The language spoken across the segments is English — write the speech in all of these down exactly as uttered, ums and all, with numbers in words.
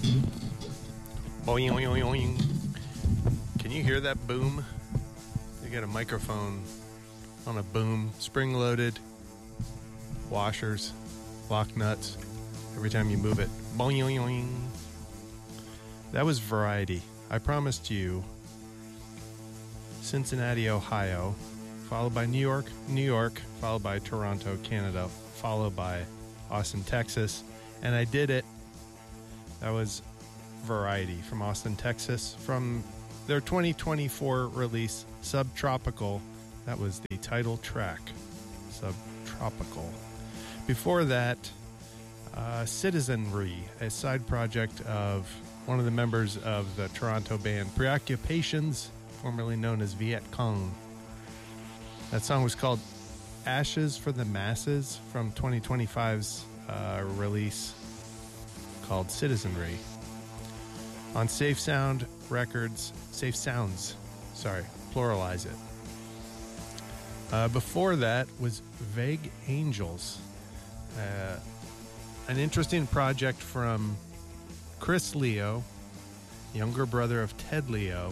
Boing, boing, boing. Can you hear that boom? You got a microphone on a boom, spring-loaded, washers, lock nuts. Every time you move it, boing, boing, boing. That was Variety. I promised you Cincinnati, Ohio, followed by New York, New York, followed by Toronto, Canada, followed by Austin, Texas, and I did it. That was Variety from Austin, Texas, from their twenty twenty-four release, Subtropical. That was the title track, Subtropical. Before that, uh, Citizenry, a side project of one of the members of the Toronto band Preoccupations, formerly known as Viet Cong. That song was called Ashes for the Masses from twenty twenty-five's uh, release called Citizenry. On Safe Sound Records, Safe Sounds, sorry, pluralize it. Uh, before that was Vague Angels, uh, an interesting project from Chris Leo, younger brother of Ted Leo.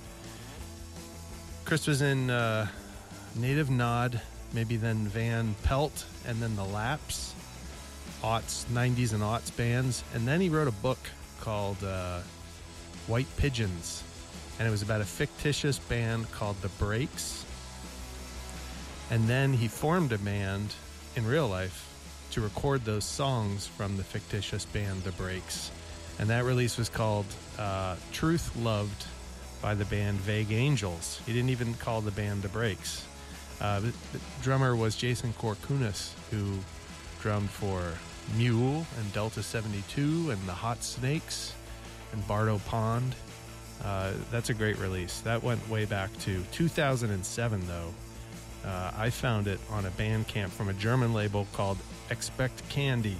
Chris was in uh, Native Nod, maybe then Van Pelt, and then The Lapse, aughts, nineties and aughts bands. And then he wrote a book called uh, White Pigeons, and it was about a fictitious band called The Breaks. And then he formed a band in real life to record those songs from the fictitious band The Breaks. And that release was called uh, Truth Loved by the band Vague Angels. He didn't even call the band The Breaks. Uh, the, the drummer was Jason Korkunis, who drummed for Mule and Delta seventy-two and the Hot Snakes and Bardo Pond. Uh, that's a great release. That went way back to two thousand seven, though. Uh, I found it on a Bandcamp from a German label called Expect Candy.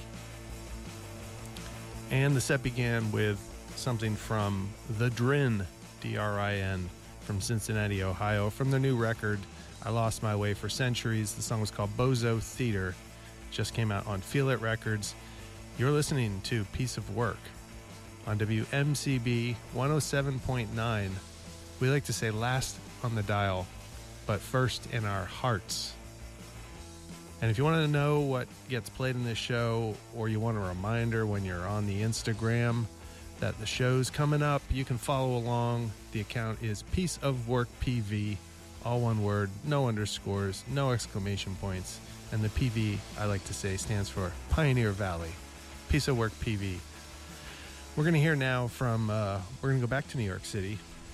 And the set began with something from The Drin, D R I N, from Cincinnati, Ohio, from their new record, I Lost My Way for Centuries. The song was called Bozo Theater. Just came out on Feel It Records. You're listening to Piece of Work on W M C B one oh seven point nine. We like to say last on the dial, but first in our hearts. And if you want to know what gets played in this show, or you want a reminder when you're on the Instagram that the show's coming up, you can follow along. The account is Piece of Work P V, all one word, no underscores, no exclamation points. And the P V, I like to say, stands for Pioneer Valley. Piece of Work P V. We're going to hear now from, uh, we're going to go back to New York City.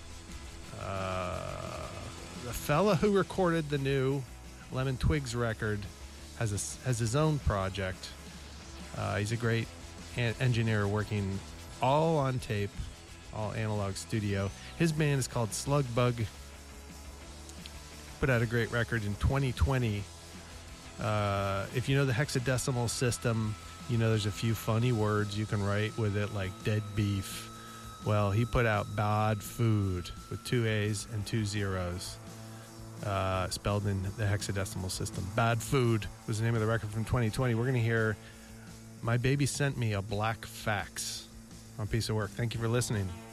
Uh, the fella who recorded the new Lemon Twigs record has a, has his own project. Uh, he's a great an- engineer working all on tape, all analog studio. His band is called Slugbug. Put out a great record in twenty twenty. Uh, if you know the hexadecimal system, you know there's a few funny words you can write with it, like dead beef. Well, he put out Bad Food with two A's and two zeros. Uh, spelled in the hexadecimal system. Bad Food was the name of the record from twenty twenty. We're going to hear My Baby Sent Me a Black Fax on Piece of Work. Thank you for listening.